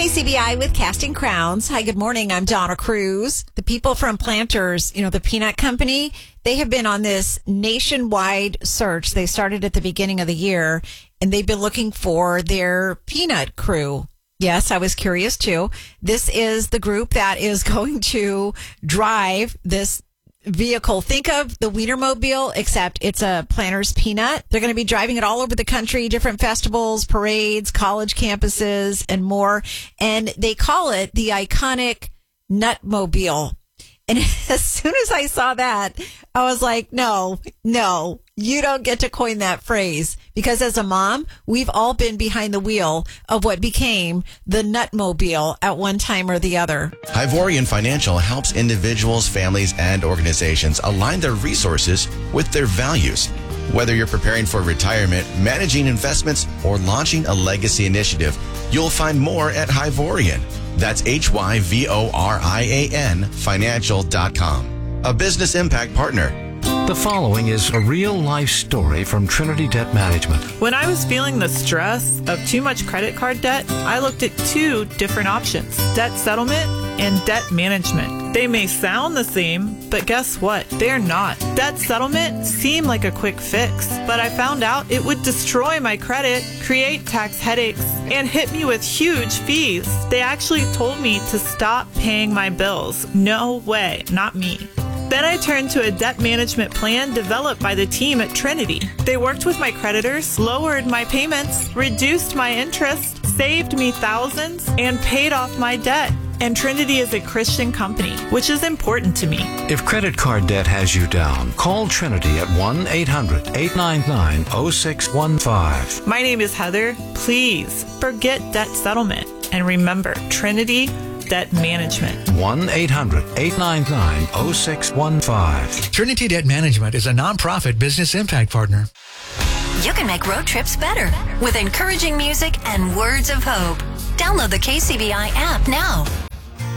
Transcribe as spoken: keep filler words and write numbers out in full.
K C B I with Casting Crowns. Hi, good morning. I'm Donna Cruz. The people from Planters, you know, the peanut company, they have been on this nationwide search. They started at the beginning of the year, and they've been looking for their peanut crew. Yes, I was curious too. This is the group that is going to drive this vehicle. Think of the Wienermobile, except it's a Planters peanut. They're going to be driving it all over the country, different festivals, parades, college campuses, and more. And they call it the iconic Nutmobile. And as soon as I saw that, I was like, no, no, you don't get to coin that phrase. Because as a mom, we've all been behind the wheel of what became the Nutmobile at one time or the other. Hivorian Financial helps individuals, families, and organizations align their resources with their values. Whether you're preparing for retirement, managing investments, or launching a legacy initiative, you'll find more at Hivorian. That's H Y V O R I A N financial dot com. A business impact partner. The following is a real-life story from Trinity Debt Management. When I was feeling the stress of too much credit card debt, I looked at two different options: debt settlement and debt management. They may sound the same, but guess what? They're not. Debt settlement seemed like a quick fix, but I found out it would destroy my credit, create tax headaches, and hit me with huge fees. They actually told me to stop paying my bills. No way, not me. Then I turned to a debt management plan developed by the team at Trinity. They worked with my creditors, lowered my payments, reduced my interest, saved me thousands, and paid off my debt. And Trinity is a Christian company, which is important to me. If credit card debt has you down, call Trinity at one eight hundred eight nine nine oh six one five. My name is Heather. Please forget debt settlement and remember Trinity Debt Management. one eight hundred eight nine nine oh six one five. Trinity Debt Management is a nonprofit business impact partner. You can make road trips better with encouraging music and words of hope. Download the K C B I app now.